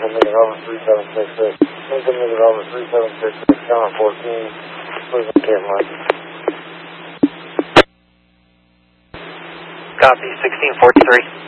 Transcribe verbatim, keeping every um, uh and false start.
Lincoln Nova three seven six six. Lincoln Nova three seven six six, Tower fourteen, Cleveland Caroline. Copy, sixteen forty-three.